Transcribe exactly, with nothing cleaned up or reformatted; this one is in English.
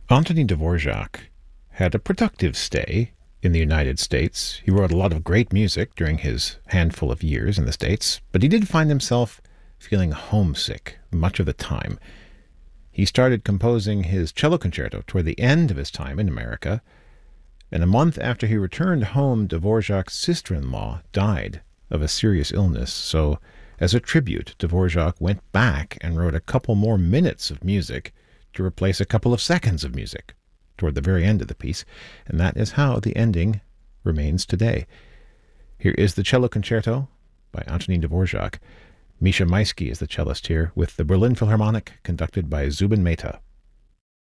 Antonin Dvorak had a productive stay in the United States. He wrote a lot of great music during his handful of years in the States, but he did find himself feeling homesick much of the time. He started composing his cello concerto toward the end of his time in America, and a month after he returned home, Dvorak's sister-in-law died of a serious illness. So, as a tribute, Dvorak went back and wrote a couple more minutes of music to replace a couple of seconds of music toward the very end of the piece, and that is how the ending remains today. Here is the cello concerto by Antonin Dvorak. Misha Maisky is the cellist here, with the Berlin Philharmonic, conducted by Zubin Mehta.